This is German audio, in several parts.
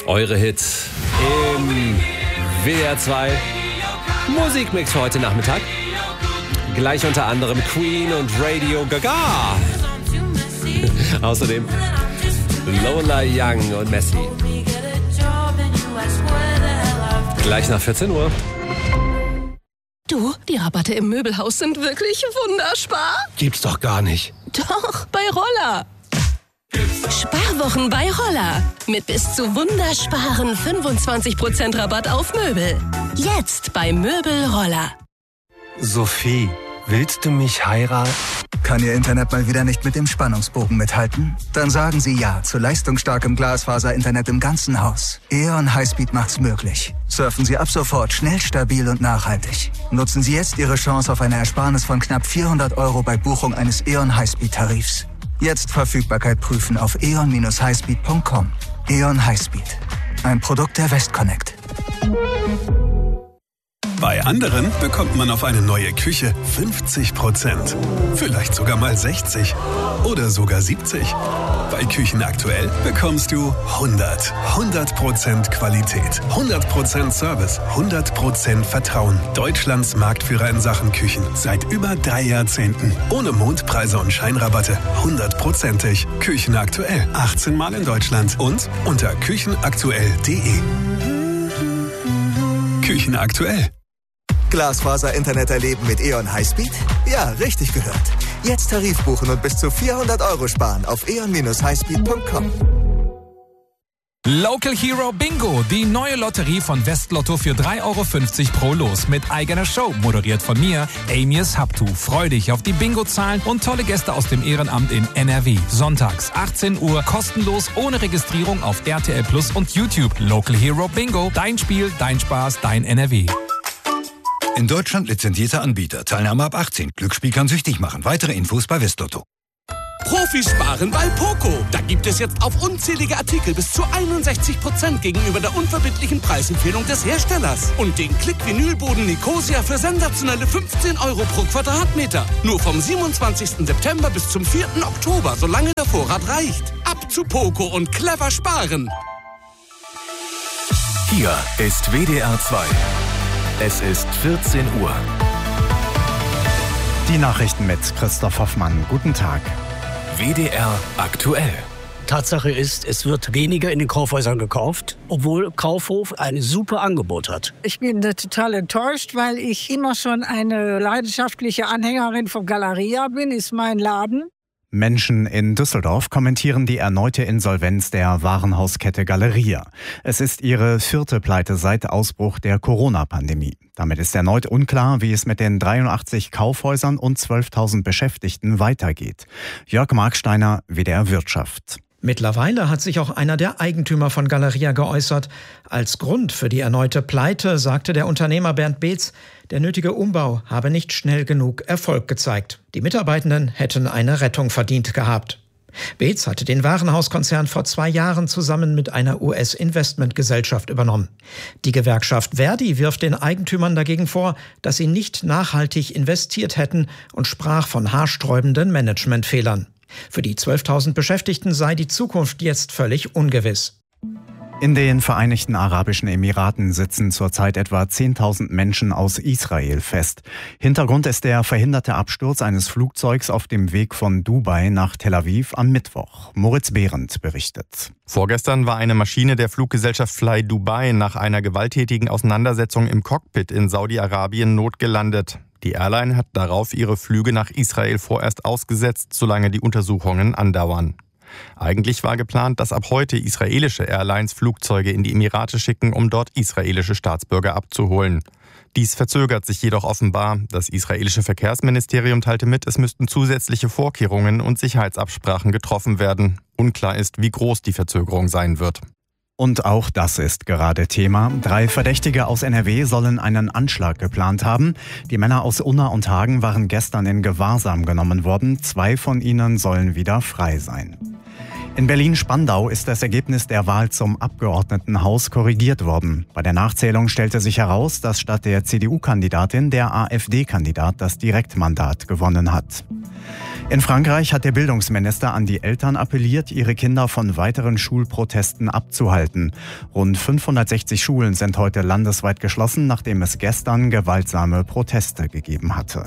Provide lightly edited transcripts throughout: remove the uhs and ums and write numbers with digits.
Eure Hits im WDR 2 Musikmix für heute Nachmittag. Gleich unter anderem Queen und Radio Gaga. Außerdem Lola Young und Messi. Gleich nach 14 Uhr. Du, die Rabatte im Möbelhaus sind wirklich wunderspar. Gibt's doch gar nicht. Doch, bei Roller. Sparwochen bei Roller. Mit bis zu wundersparen 25% Rabatt auf Möbel. Jetzt bei Möbel Roller. Sophie, willst du mich heiraten? Kann Ihr Internet mal wieder nicht mit dem Spannungsbogen mithalten? Dann sagen Sie ja zu leistungsstarkem Glasfaser-Internet im ganzen Haus. E.ON Highspeed macht's möglich. Surfen Sie ab sofort schnell, stabil und nachhaltig. Nutzen Sie jetzt Ihre Chance auf eine Ersparnis von knapp 400 € bei Buchung eines E.ON Highspeed-Tarifs. Jetzt Verfügbarkeit prüfen auf eon-highspeed.com. E.ON Highspeed. Ein Produkt der Westconnect. Bei anderen bekommt man auf eine neue Küche 50%. Vielleicht sogar mal 60 oder sogar 70. Bei Küchen aktuell bekommst du 100% Qualität, 100% Service, 100% Vertrauen. Deutschlands Marktführer in Sachen Küchen seit über 3 Jahrzehnten. Ohne Mondpreise und Scheinrabatte, 100%ig. Küchen aktuell, 18 Mal in Deutschland und unter küchenaktuell.de. Küchen aktuell. Glasfaser-Internet erleben mit E.ON Highspeed? Ja, richtig gehört. Jetzt Tarif buchen und bis zu 400 € sparen auf eon-highspeed.com. Local Hero Bingo, die neue Lotterie von Westlotto für 3,50 € pro Los mit eigener Show, moderiert von mir, Amias Haptu. Freu dich auf die Bingo-Zahlen und tolle Gäste aus dem Ehrenamt in NRW. Sonntags, 18 Uhr, kostenlos, ohne Registrierung auf RTL Plus und YouTube. Local Hero Bingo, dein Spiel, dein Spaß, dein NRW. In Deutschland lizenzierter Anbieter. Teilnahme ab 18. Glücksspiel kann süchtig machen. Weitere Infos bei Westlotto. Profis sparen bei Poco. Da gibt es jetzt auf unzählige Artikel bis zu 61% gegenüber der unverbindlichen Preisempfehlung des Herstellers. Und den Klick-Vinylboden Nicosia für sensationelle 15 € pro Quadratmeter. Nur vom 27. September bis zum 4. Oktober, solange der Vorrat reicht. Ab zu Poco und clever sparen. Hier ist WDR 2. Es ist 14 Uhr. Die Nachrichten mit Christoph Hoffmann. Guten Tag. WDR aktuell. Tatsache ist, es wird weniger in den Kaufhäusern gekauft, obwohl Kaufhof ein super Angebot hat. Ich bin total enttäuscht, weil ich immer schon eine leidenschaftliche Anhängerin von Galeria bin, ist mein Laden. Menschen in Düsseldorf kommentieren die erneute Insolvenz der Warenhauskette Galeria. Es ist ihre 4. Pleite seit Ausbruch der Corona-Pandemie. Damit ist erneut unklar, wie es mit den 83 Kaufhäusern und 12.000 Beschäftigten weitergeht. Jörg Marksteiner, WDR Wirtschaft. Mittlerweile hat sich auch einer der Eigentümer von Galeria geäußert. Als Grund für die erneute Pleite sagte der Unternehmer Bernd Beetz, der nötige Umbau habe nicht schnell genug Erfolg gezeigt. Die Mitarbeitenden hätten eine Rettung verdient gehabt. Beetz hatte den Warenhauskonzern vor 2 Jahren zusammen mit einer US-Investmentgesellschaft übernommen. Die Gewerkschaft Verdi wirft den Eigentümern dagegen vor, dass sie nicht nachhaltig investiert hätten und sprach von haarsträubenden Managementfehlern. Für die 12.000 Beschäftigten sei die Zukunft jetzt völlig ungewiss. In den Vereinigten Arabischen Emiraten sitzen zurzeit etwa 10.000 Menschen aus Israel fest. Hintergrund ist der verhinderte Absturz eines Flugzeugs auf dem Weg von Dubai nach Tel Aviv am Mittwoch. Moritz Behrendt berichtet. Vorgestern war eine Maschine der Fluggesellschaft Fly Dubai nach einer gewalttätigen Auseinandersetzung im Cockpit in Saudi-Arabien notgelandet. Die Airline hat darauf ihre Flüge nach Israel vorerst ausgesetzt, solange die Untersuchungen andauern. Eigentlich war geplant, dass ab heute israelische Airlines Flugzeuge in die Emirate schicken, um dort israelische Staatsbürger abzuholen. Dies verzögert sich jedoch offenbar. Das israelische Verkehrsministerium teilte mit, es müssten zusätzliche Vorkehrungen und Sicherheitsabsprachen getroffen werden. Unklar ist, wie groß die Verzögerung sein wird. Und auch das ist gerade Thema. 3 Verdächtige aus NRW sollen einen Anschlag geplant haben. Die Männer aus Unna und Hagen waren gestern in Gewahrsam genommen worden. 2 von ihnen sollen wieder frei sein. In Berlin-Spandau ist das Ergebnis der Wahl zum Abgeordnetenhaus korrigiert worden. Bei der Nachzählung stellte sich heraus, dass statt der CDU-Kandidatin der AfD-Kandidat das Direktmandat gewonnen hat. In Frankreich hat der Bildungsminister an die Eltern appelliert, ihre Kinder von weiteren Schulprotesten abzuhalten. Rund 560 Schulen sind heute landesweit geschlossen, nachdem es gestern gewaltsame Proteste gegeben hatte.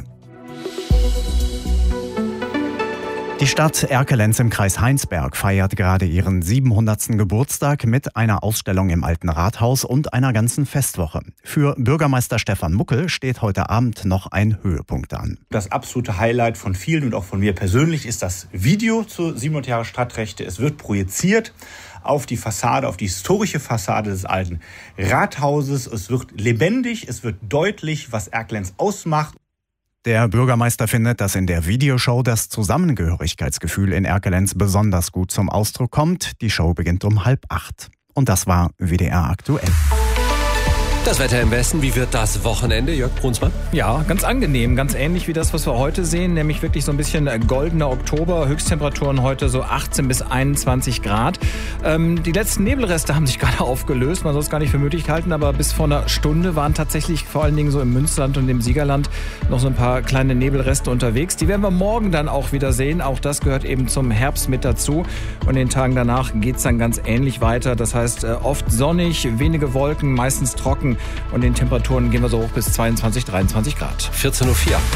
Die Stadt Erkelenz im Kreis Heinsberg feiert gerade ihren 700. Geburtstag mit einer Ausstellung im Alten Rathaus und einer ganzen Festwoche. Für Bürgermeister Stefan Muckel steht heute Abend noch ein Höhepunkt an. Das absolute Highlight von vielen und auch von mir persönlich ist das Video zu 700 Jahre Stadtrechte. Es wird projiziert auf die Fassade, auf die historische Fassade des Alten Rathauses. Es wird lebendig, es wird deutlich, was Erkelenz ausmacht. Der Bürgermeister findet, dass in der Videoshow das Zusammengehörigkeitsgefühl in Erkelenz besonders gut zum Ausdruck kommt. Die Show beginnt um 7:30. Und das war WDR aktuell. Das Wetter im Westen, wie wird das Wochenende, Jörg Brunsmann? Ja, ganz angenehm, ganz ähnlich wie das, was wir heute sehen, nämlich wirklich so ein bisschen goldener Oktober, Höchsttemperaturen heute so 18 bis 21 Grad. Die letzten Nebelreste haben sich gerade aufgelöst, man soll es gar nicht für möglich halten, aber bis vor einer Stunde waren tatsächlich vor allen Dingen so im Münsterland und im Siegerland noch so ein paar kleine Nebelreste unterwegs. Die werden wir morgen dann auch wieder sehen, auch das gehört eben zum Herbst mit dazu und in den Tagen danach geht es dann ganz ähnlich weiter, das heißt oft sonnig, wenige Wolken, meistens trocken. Und in den Temperaturen gehen wir so hoch bis 22, 23 Grad. 14:04 Uhr.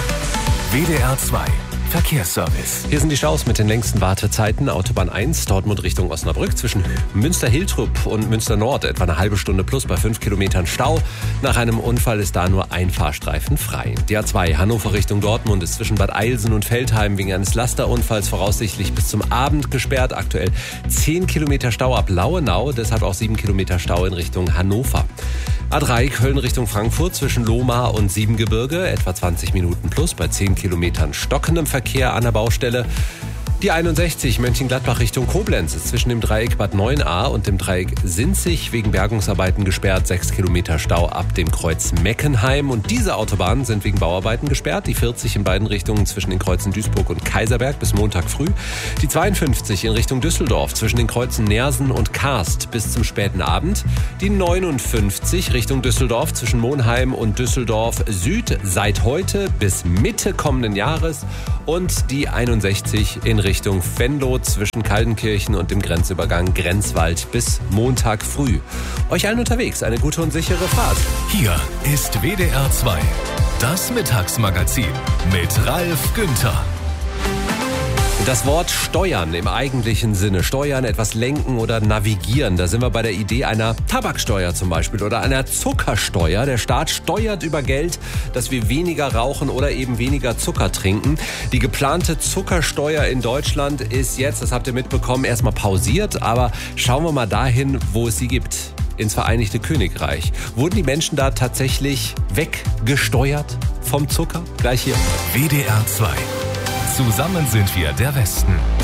WDR 2 Verkehrsservice. Hier sind die Staus mit den längsten Wartezeiten. Autobahn 1, Dortmund Richtung Osnabrück. Zwischen Münster-Hiltrup und Münster-Nord etwa eine halbe Stunde plus bei 5 Kilometern Stau. Nach einem Unfall ist da nur ein Fahrstreifen frei. Die A2 Hannover Richtung Dortmund ist zwischen Bad Eilsen und Veltheim wegen eines Lasterunfalls voraussichtlich bis zum Abend gesperrt. Aktuell 10 Kilometer Stau ab Lauenau, deshalb auch 7 Kilometer Stau in Richtung Hannover. A3 Köln Richtung Frankfurt zwischen Lohmar und Siebengebirge, etwa 20 Minuten plus bei 10 Kilometern stockendem Verkehr an der Baustelle. Die 61 Mönchengladbach Richtung Koblenz ist zwischen dem Dreieck Bad 9a und dem Dreieck Sinzig wegen Bergungsarbeiten gesperrt. 6 Kilometer Stau ab dem Kreuz Meckenheim. Und diese Autobahnen sind wegen Bauarbeiten gesperrt. Die 40 in beiden Richtungen zwischen den Kreuzen Duisburg und Kaiserberg bis Montag früh. Die 52 in Richtung Düsseldorf zwischen den Kreuzen Neersen und Karst bis zum späten Abend. Die 59 Richtung Düsseldorf zwischen Monheim und Düsseldorf Süd seit heute bis Mitte kommenden Jahres. Und die 61 in Richtung Venlo zwischen Kaltenkirchen und dem Grenzübergang Grenzwald bis Montag früh. Euch allen unterwegs eine gute und sichere Fahrt. Hier ist WDR 2, das Mittagsmagazin mit Ralf Günther. Das Wort steuern im eigentlichen Sinne, steuern, etwas lenken oder navigieren, da sind wir bei der Idee einer Tabaksteuer zum Beispiel oder einer Zuckersteuer. Der Staat steuert über Geld, dass wir weniger rauchen oder eben weniger Zucker trinken. Die geplante Zuckersteuer in Deutschland ist jetzt, das habt ihr mitbekommen, erstmal pausiert, aber schauen wir mal dahin, wo es sie gibt. Ins Vereinigte Königreich. Wurden die Menschen da tatsächlich weggesteuert vom Zucker? Gleich hier. WDR 2. Zusammen sind wir der Westen.